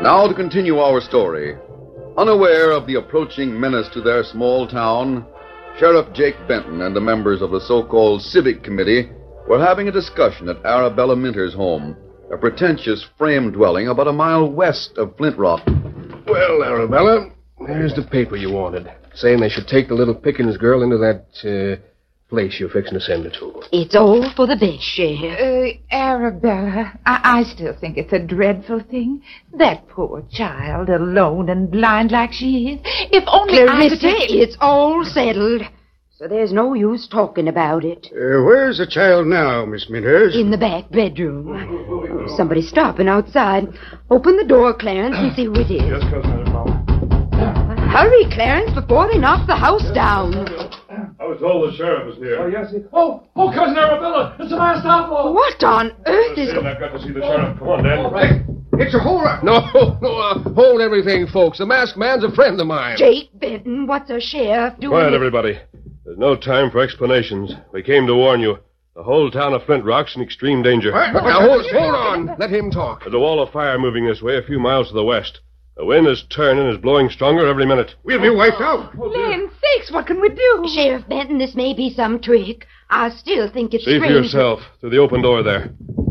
Now to continue our story. Unaware of the approaching menace to their small town, Sheriff Jake Benton and the members of the so-called Civic Committee were having a discussion at Arabella Minter's home, a pretentious frame dwelling about a mile west of Flint Rock. Well, Arabella, there's the paper you wanted, saying they should take the little Pickens girl into that place you're fixing to send her to. It's all for the best, Sheriff. Arabella, I still think it's a dreadful thing. That poor child, alone and blind like she is. If only I could Clarissa, it's all settled. So there's no use talking about it. Where's the child now, Miss Minters? In the back bedroom. Somebody's stopping outside. Open the door, Clarence, and see who it is. Yes, Cousin Arabella. Hurry, Clarence, before they knock the house down. I was told the sheriff was here. Oh, yes. Oh, Cousin Arabella, it's the Master Outlaw. What on earth is... I've got to see the sheriff. Come on, Dan. Right. It's a hold-up. No, hold everything, folks. The masked man's a friend of mine. Jake Benton, what's a sheriff doing? Quiet, everybody. There's no time for explanations. We came to warn you. The whole town of Flint Rock's in extreme danger. Now, hold on. Let him talk. There's a wall of fire moving this way a few miles to the west. The wind is turning and is blowing stronger every minute. We'll be wiped out. Land sakes, what can we do? Sheriff Benton, this may be some trick. I still think it's See for strange. yourself through the open door there.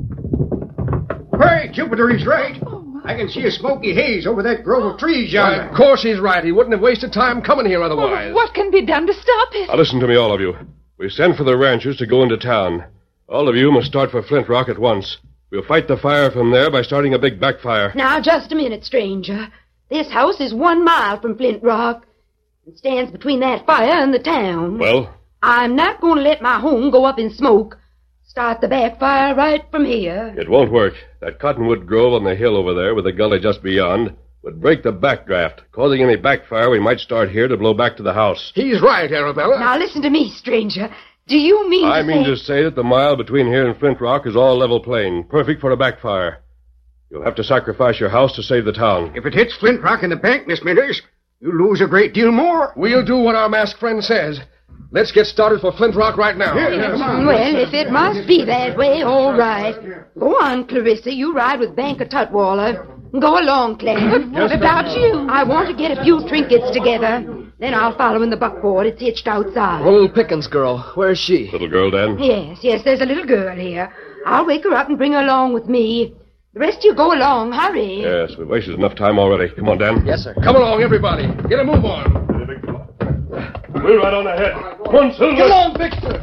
Hey, Jupiter, he's right. I can see a smoky haze over that grove of trees yonder. Of course he's right. He wouldn't have wasted time coming here otherwise. What can be done to stop it? Now listen to me, all of you. We sent for the ranchers to go into town. All of you must start for Flint Rock at once. We'll fight the fire from there by starting a big backfire. Now, just a minute, stranger. This house is 1 mile from Flint Rock. It stands between that fire and the town. Well? I'm not going to let my home go up in smoke. Start the backfire right from here. It won't work. That cottonwood grove on the hill over there with the gully just beyond would break the backdraft, causing any backfire we might start here to blow back to the house. He's right, Arabella. Now, listen to me, stranger. Do you mean I mean to say that the mile between here and Flint Rock is all level plain, perfect for a backfire. You'll have to sacrifice your house to save the town. If it hits Flint Rock in the bank, Miss Minters, you lose a great deal more. We'll do what our masked friend says. Let's get started for Flint Rock right now. Come on. Well, if it must be that way, all right. Go on, Clarissa. You ride with Banker Tutwaller. Go along, Clarence. What about you? I want to get a few trinkets together. Then I'll follow in the buckboard. It's hitched outside. The little Pickens girl. Where's she? Little girl, Dan? Yes, there's a little girl here. I'll wake her up and bring her along with me. The rest of you go along. Hurry. Yes, we've wasted enough time already. Come on, Dan. Yes, sir. Come along, everybody. Get a move on. We're right on ahead. Come on, Silver. Come on, Victor.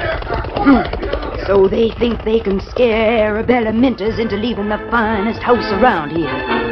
So they think they can scare Arabella Minters into leaving the finest house around here.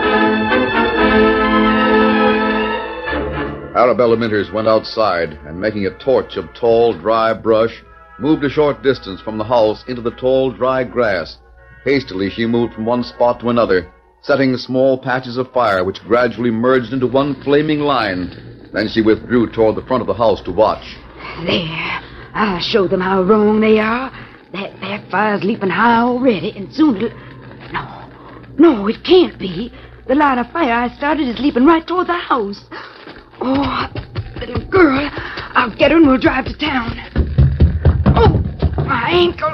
Arabella Minters went outside and, making a torch of tall, dry brush, moved a short distance from the house into the tall, dry grass. Hastily, she moved from one spot to another, setting small patches of fire which gradually merged into one flaming line. Then she withdrew toward the front of the house to watch. There. I'll show them how wrong they are. That backfire's leaping high already, and soon it'll... No, it can't be. The line of fire I started is leaping right toward the house. Oh, little girl. I'll get her and we'll drive to town. Oh, my ankle.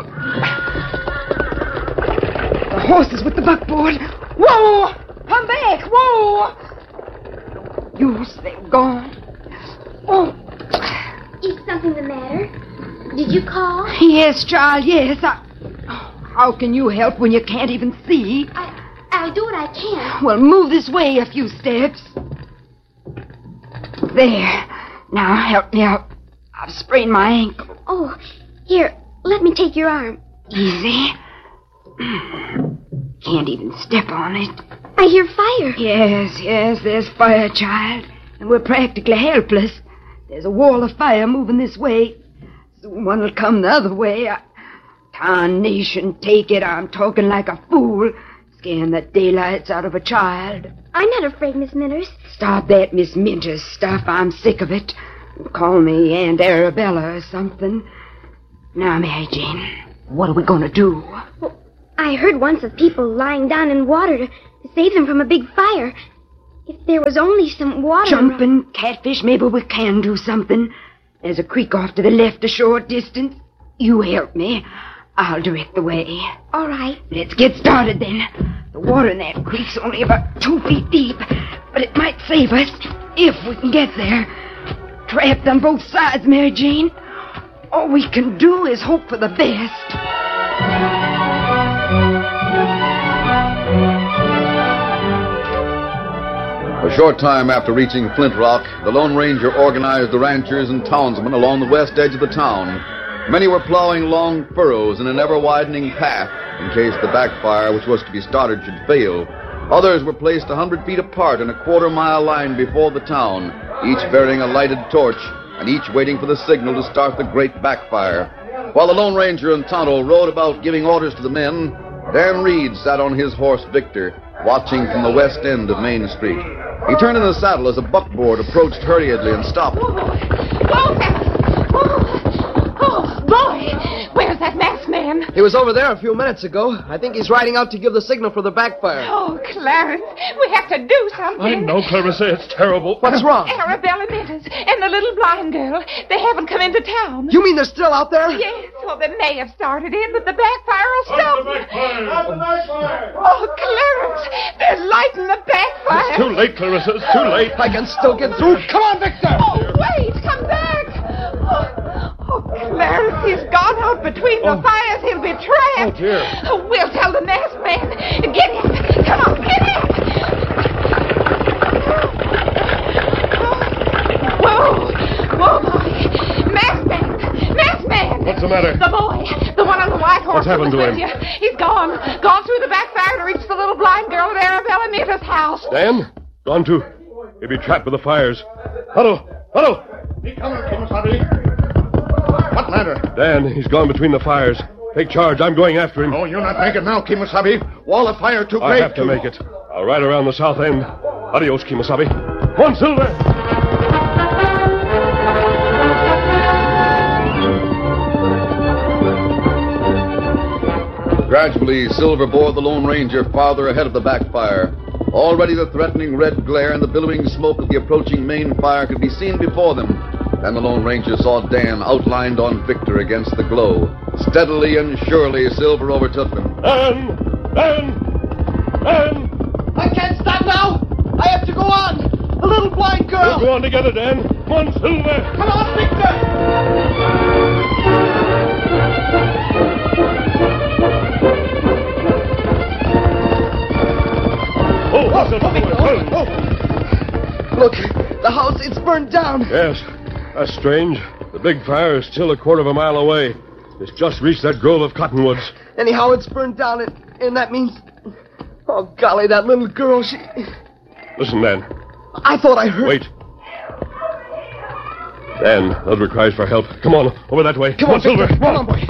The horses with the buckboard. Whoa! Come back! Whoa! Use, they're gone. Oh. Is something the matter? Did you call? Yes, child, yes. How can you help when you can't even see? I'll do what I can. Well, move this way a few steps. There. Now, help me out. I've sprained my ankle. Oh, here, let me take your arm. Easy. Can't even step on it. I hear fire. Yes, there's fire, child. And we're practically helpless. There's a wall of fire moving this way. Soon one will come the other way. Tarnation, take it. I'm talking like a fool. Scaring the daylights out of a child. I'm not afraid, Miss Minters. Stop that Miss Minters stuff. I'm sick of it. Call me Aunt Arabella or something. Now, Mary Jane, what are we going to do? Well, I heard once of people lying down in water to save them from a big fire. If there was only some water... Jumping, catfish, maybe we can do something. There's a creek off to the left a short distance. You help me. I'll direct the way. All right. Let's get started then. The water in that creek's only about 2 feet deep, but it might save us if we can get there. Trapped on both sides, Mary Jane. All we can do is hope for the best. A short time after reaching Flint Rock, the Lone Ranger organized the ranchers and townsmen along the west edge of the town. Many were plowing long furrows in an ever-widening path in case the backfire which was to be started should fail. Others were placed 100 feet apart in a quarter-mile line before the town, each bearing a lighted torch and each waiting for the signal to start the great backfire. While the Lone Ranger and Tonto rode about giving orders to the men, Dan Reed sat on his horse Victor, watching from the west end of Main Street. He turned in the saddle as a buckboard approached hurriedly and stopped. Oh, boy! Where's that masked man? He was over there a few minutes ago. I think he's riding out to give the signal for the backfire. Oh, Clarence, we have to do something. I know, Clarissa, it's terrible. What's wrong? Arabella Minters and the little blind girl, they haven't come into town. You mean they're still out there? Yes, well, they may have started in, but the backfire will stop. The backfire! Oh, Clarence, they're lighting the backfire. It's too late, Clarissa. It's too late. I can still get through. Come on, Victor! Oh, wait, come back. Oh, Clarence, he's gone out between the fires. He'll be trapped. Oh, dear. We'll tell the masked man. Get him. Come on, get him. Whoa, boy. Masked man. What's the matter? The boy, the one on the white horse. What's happened who was to with you. He's gone through the backfire to reach the little blind girl at Arabella Minters' house. Dan? Gone too. He'll be trapped with the fires. Hello! He coming, Kimasabi. What matter? Dan, he's gone between the fires. Take charge. I'm going after him. Oh, you're not making now, Kimasabi. Wall of fire too I great. have to make it. I'll ride around the south end. Adios, Kimasabi. Come on, Silver! Gradually, Silver bore the Lone Ranger farther ahead of the backfire. Already the threatening red glare and the billowing smoke of the approaching main fire could be seen before them. Then the Lone Ranger saw Dan outlined on Victor against the glow. Steadily and surely, Silver overtook them. Dan! I can't stop now. I have to go on. The little blind girl. We'll go on together, Dan. Come on, Silver! Come on, Victor. Look, the house, it's burned down. Yes, that's strange. The big fire is still a quarter of a mile away. It's just reached that grove of cottonwoods. Anyhow, it's burned down, and that means... Oh, golly, that little girl, she... Listen, Dan. I thought I heard... Wait. Dan, those were cries for help. Come on, over that way. Come on, Silver. Victor. Come on, boy.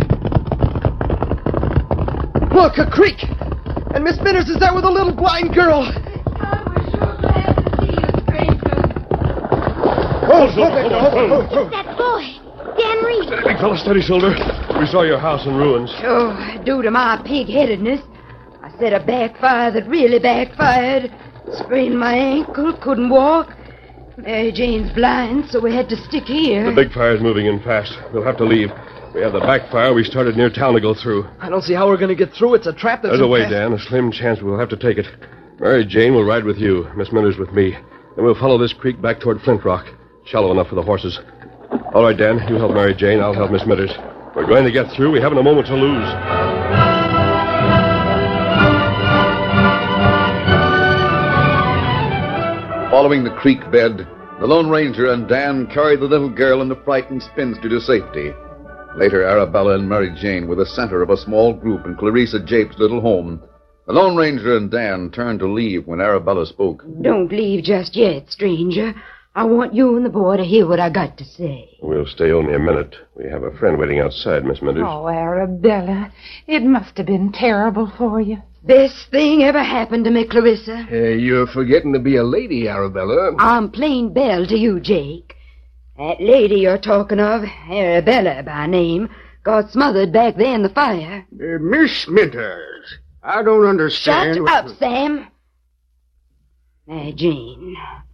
Look, a creek. And Miss Minters is there with a little blind girl. That boy, Dan Reed. Big fella, steady, Silver. We saw your house in ruins. Oh, due to my pig-headedness, I set a backfire that really backfired. Sprained my ankle, couldn't walk. Mary Jane's blind, so we had to stick here. The big fire's moving in fast. We'll have to leave. We have the backfire we started near town to go through. I don't see how we're going to get through. It's a trap that's... There's a way, Dan. A slim chance we'll have to take it. Mary Jane will ride with you. Miss Minters with me. Then we'll follow this creek back toward Flint Rock. Shallow enough for the horses. All right, Dan. You help Mary Jane. I'll help Miss Minters. We're going to get through. We haven't a moment to lose. Following the creek bed, the Lone Ranger and Dan carried the little girl and the frightened spinster to safety. Later, Arabella and Mary Jane were the center of a small group in Clarissa Jape's little home. The Lone Ranger and Dan turned to leave when Arabella spoke. Don't leave just yet, stranger. I want you and the boy to hear what I got to say. We'll stay only a minute. We have a friend waiting outside, Miss Minters. Oh, Arabella, it must have been terrible for you. Best thing ever happened to me, Clarissa. You're forgetting to be a lady, Arabella. I'm plain Belle to you, Jake. That lady you're talking of, Arabella by name, got smothered back there in the fire. Miss Minters, I don't understand. Shut up, Sam. Now, Jane,